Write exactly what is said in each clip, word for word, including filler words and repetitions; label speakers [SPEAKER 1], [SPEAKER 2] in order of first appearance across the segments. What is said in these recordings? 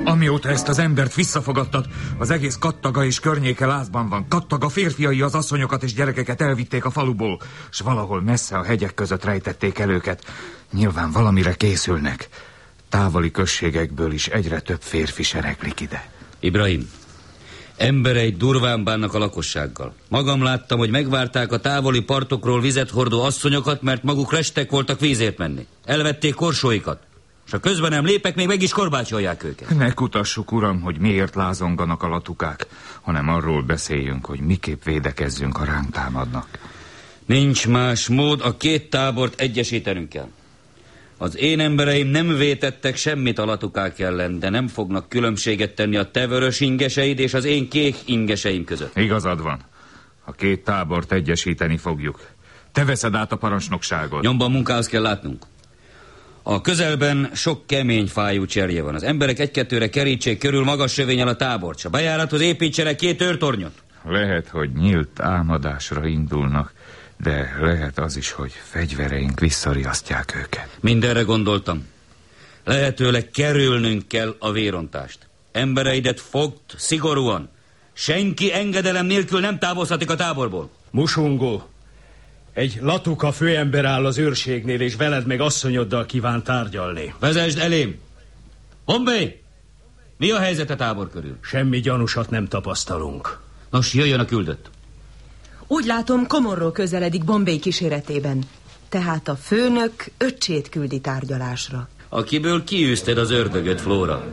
[SPEAKER 1] Amióta ezt az embert visszafogadtad, az egész Kattaga és környéke lázban van. Kattaga férfiai az asszonyokat és gyerekeket elvitték a faluból, s valahol messze a hegyek között rejtették el őket. Nyilván valamire készülnek. Távoli községekből is egyre több férfi sereglik ide.
[SPEAKER 2] Ibrahim, embereid durván bánnak a lakossággal. Magam láttam, hogy megvárták a távoli partokról vizet hordó asszonyokat, mert maguk restek voltak vízért menni. Elvették korsóikat, és a közben nem lépek, még meg is korbácsolják őket.
[SPEAKER 1] Ne kutassuk, uram, hogy miért lázonganak a latukák, hanem arról beszéljünk, hogy miképp védekezzünk, ha ránk támadnak.
[SPEAKER 2] Nincs más mód, a két tábort egyesítenünk kell. Az én embereim nem vétettek semmit a latukák ellen, de nem fognak különbséget tenni a te vörös ingeseid és az én kék ingeseim között.
[SPEAKER 1] Igazad van. A két tábort egyesíteni fogjuk. Te veszed át a parancsnokságot.
[SPEAKER 2] Nyomban munkához kell látnunk. A közelben sok kemény fájú cserje van. Az emberek egy-kettőre kerítsék körül magas sövényel a tábort, s a bejárathoz építsenek két őrtornyot.
[SPEAKER 1] Lehet, hogy nyílt támadásra indulnak, de lehet az is, hogy fegyvereink visszariasztják őket.
[SPEAKER 2] Mindenre gondoltam. Lehetőleg kerülnünk kell a vérontást. Embereidet fogd szigorúan. Senki engedelem nélkül nem távozhatik a táborból.
[SPEAKER 3] Musungó, egy latuka főember áll az őrségnél, és veled meg asszonyoddal kíván tárgyalni.
[SPEAKER 2] Vezesd elém! Bombay! Mi a helyzet a tábor körül?
[SPEAKER 3] Semmi gyanúsat nem tapasztalunk.
[SPEAKER 2] Nos, jöjjön a küldött.
[SPEAKER 4] Úgy látom, Komorró közeledik Bombay kíséretében. Tehát a főnök öccsét küldi tárgyalásra.
[SPEAKER 2] Akiből kiűzted az ördögöt, Flóra.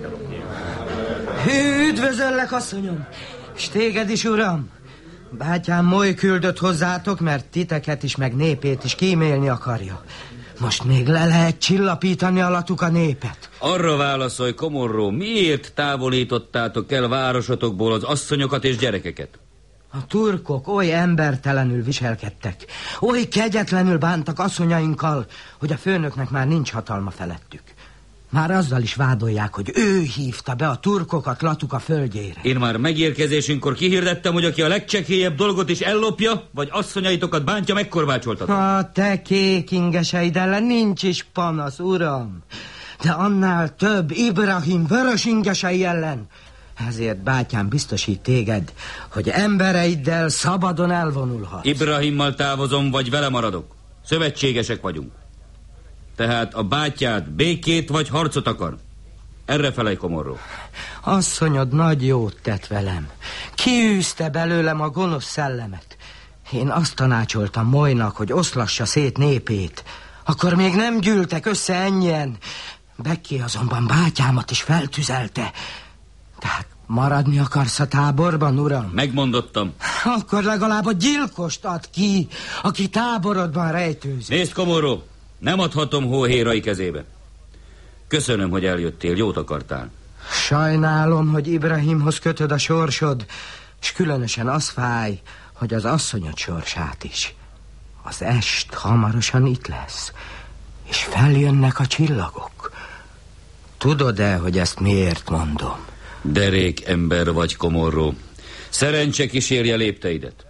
[SPEAKER 5] Üdvözöllek, asszonyom! S téged is, uram! Bátyám moly küldött hozzátok, mert titeket is, meg népét is kímélni akarja. Most még le lehet csillapítani a latuka népet.
[SPEAKER 2] Arra válaszolj, Komorró, miért távolítottátok el városotokból az asszonyokat és gyerekeket?
[SPEAKER 5] A turkok oly embertelenül viselkedtek, oly kegyetlenül bántak asszonyainkkal, hogy a főnöknek már nincs hatalma felettük. Már azzal is vádolják, hogy ő hívta be a turkokat Latuka földjére.
[SPEAKER 2] Én már megérkezésünkkor kihirdettem, hogy aki a legcsekélyebb dolgot is ellopja, vagy asszonyaitokat bántja, megkorbácsoltatok.
[SPEAKER 5] A te kék ingeseid ellen nincs is panasz, uram. De annál több Ibrahim vörös ingesei ellen. Ezért bátyám biztosít téged, hogy embereiddel szabadon elvonulhatsz.
[SPEAKER 2] Ibrahimmal távozom, vagy vele maradok. Szövetségesek vagyunk. Tehát a bátyád békét vagy harcot akar? Erre felej, Komorró.
[SPEAKER 5] Asszonyod nagy jót tett velem. Kiűzte belőlem a gonosz szellemet. Én azt tanácsoltam Molynak, hogy oszlassa szét népét. Akkor még nem gyűltek össze ennyien. Beki azonban bátyámat is feltüzelte. Tehát maradni akarsz a táborban, uram?
[SPEAKER 2] Megmondottam.
[SPEAKER 5] Akkor legalább a gyilkost ad ki, aki táborodban rejtőzik.
[SPEAKER 2] Nézd, Komorró, nem adhatom hóhérai kezébe. Köszönöm, hogy eljöttél, jót akartál.
[SPEAKER 5] Sajnálom, hogy Ibrahimhoz kötöd a sorsod, és különösen az fáj, hogy az asszonyod sorsát is. Az est hamarosan itt lesz, és feljönnek a csillagok. Tudod-e, hogy ezt miért mondom?
[SPEAKER 2] Derék ember vagy, Komorró. Szerencse kísérje lépteidet.